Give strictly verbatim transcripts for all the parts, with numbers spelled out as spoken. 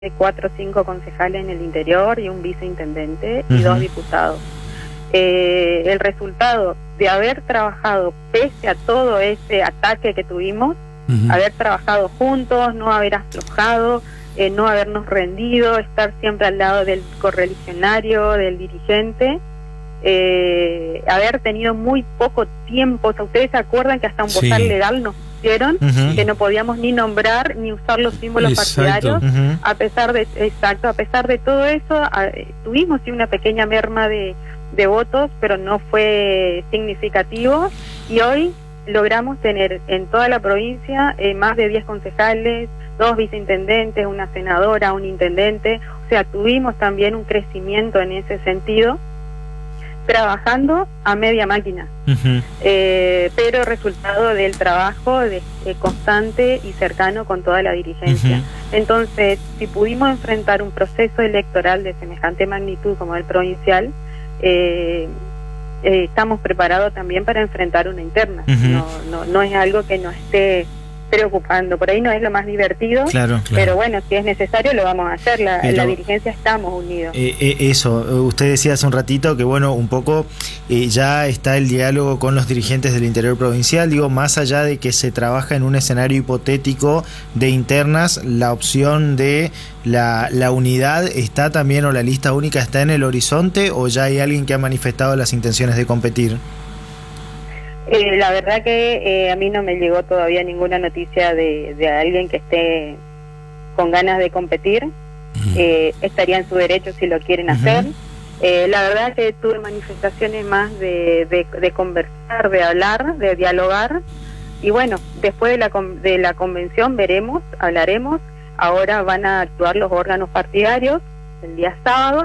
cuatro o cinco concejales en el interior y un viceintendente y Uh-huh. dos diputados. Eh, el resultado de haber trabajado pese a todo ese ataque que tuvimos, Uh-huh. haber trabajado juntos, no haber aflojado, eh, no habernos rendido, estar siempre al lado del correligionario, del dirigente, eh, haber tenido muy poco tiempo. O sea, ustedes se acuerdan que hasta un bozal Sí. legal nos pusieron, Uh-huh. que no podíamos ni nombrar ni usar los símbolos Exacto. partidarios. Uh-huh. A pesar de exacto, a pesar de todo eso, a, eh, tuvimos sí una pequeña merma de, de votos, pero no fue significativo, y hoy logramos tener en toda la provincia eh, más de diez concejales, dos viceintendentes, una senadora, un intendente. O sea, tuvimos también un crecimiento en ese sentido, trabajando a media máquina, Uh-huh. eh, pero resultado del trabajo de, eh, constante y cercano con toda la dirigencia. Uh-huh. Entonces, si pudimos enfrentar un proceso electoral de semejante magnitud como el provincial, eh, eh, estamos preparados también para enfrentar una interna. Uh-huh. no, no, no es algo que nos esté preocupando. Por ahí no es lo más divertido, Claro, claro. pero bueno, si es necesario lo vamos a hacer. La, Pero- la dirigencia estamos unidos. Eh, eh, eso, usted decía hace un ratito que bueno, un poco eh, ya está el diálogo con los dirigentes del interior provincial. Digo, más allá de que se trabaja en un escenario hipotético de internas, la opción de la, la unidad está también, o la lista única está en el horizonte, o ya hay alguien que ha manifestado las intenciones de competir. Eh, la verdad que eh, a mí no me llegó todavía ninguna noticia de, de alguien que esté con ganas de competir. Eh, estaría en su derecho si lo quieren Ujú. hacer. Eh, la verdad que tuve manifestaciones más de, de, de conversar, de hablar, de dialogar, y bueno, después de la, con- de la convención veremos, hablaremos. Ahora van a actuar los órganos partidarios el día sábado,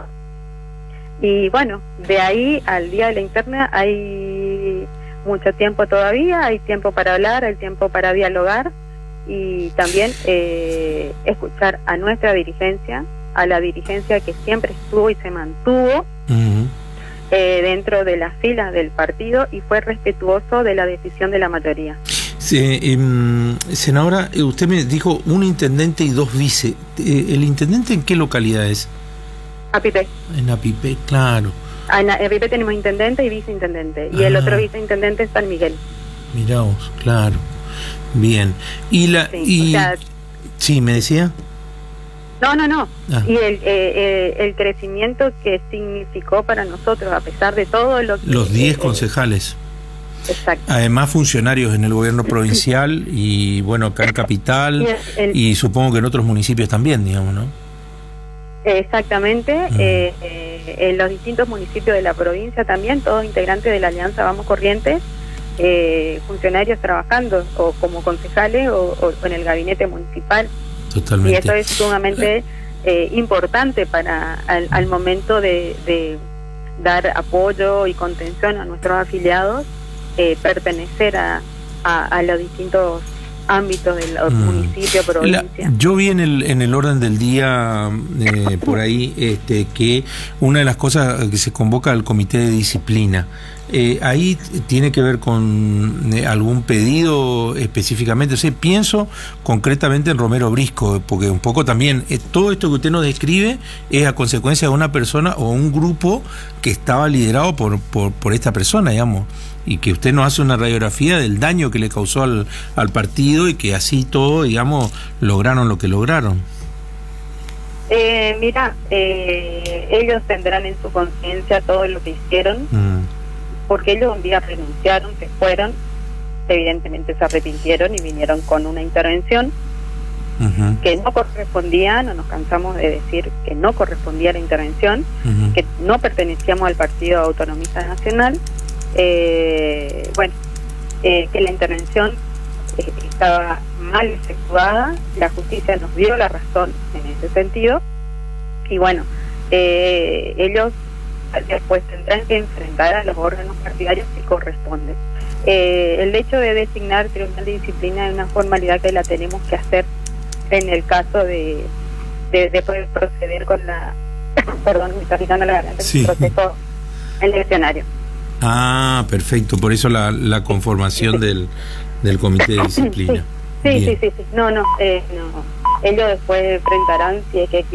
y bueno, de ahí al día de la interna hay mucho tiempo todavía, hay tiempo para hablar, hay tiempo para dialogar, y también eh, escuchar a nuestra dirigencia, a la dirigencia que siempre estuvo y se mantuvo Uh-huh. eh, dentro de las filas del partido y fue respetuoso de la decisión de la mayoría. Sí, eh, senadora, eh, usted me dijo un intendente y dos vice. Eh, ¿El intendente en qué localidad es? A Pipe. En Apipé, claro. En Pipe tenemos intendente y viceintendente, y el Ah. otro viceintendente es San Miguel. Mirá vos, claro. Bien. Y la... Sí, y, o sea, sí, ¿me decía? no, no, no. Ah. Y el, eh, eh, el crecimiento que significó para nosotros, a pesar de todo lo que... Los diez eh, concejales. Exacto. Además funcionarios en el gobierno provincial y bueno, acá en Capital Y el- y supongo que en otros municipios también, digamos, ¿no? Exactamente, Mm. eh, eh, en los distintos municipios de la provincia también, todos integrantes de la Alianza Vamos Corrientes, eh, funcionarios trabajando o como concejales o, o en el gabinete municipal, y Totalmente. eso es sumamente eh, importante para al, al momento de, de dar apoyo y contención a nuestros afiliados, eh, pertenecer a, a, a los distintos ámbitos del Mm. municipio, La- provincia. yo vi en el, en el orden del día eh, por ahí este, que una de las cosas que se convoca al comité de disciplina, eh, ahí tiene que ver con eh, algún pedido específicamente. O sea, pienso concretamente en Romero Brisco, porque un poco también eh, todo esto que usted nos describe es a consecuencia de una persona o un grupo que estaba liderado por, por, por esta persona, digamos, y que usted nos hace una radiografía del daño que le causó al, al partido y que así todo, digamos, lograron lo que lograron. Eh, mira, eh, ellos tendrán en su conciencia todo lo que hicieron, Mm. porque ellos un día renunciaron, se fueron, evidentemente se arrepintieron y vinieron con una intervención Ujú, que no correspondía, no nos cansamos de decir que no correspondía a la intervención, ujú. que no pertenecíamos al Partido Autonomista Nacional, eh, bueno, eh, que la intervención eh, estaba mal efectuada, la justicia nos dio la razón en ese sentido, y bueno, eh, ellos después tendrán que enfrentar a los órganos partidarios que corresponden. Eh, el hecho de designar tribunal de disciplina es una formalidad que la tenemos que hacer en el caso de, de, de poder proceder con la perdón, me está picando la garganta, Sí. el proceso eleccionario. Ah, perfecto, por eso la, la conformación del, del comité de disciplina. Sí, sí, Bien. sí, sí, no, no, eh, no. ellos después enfrentarán si es que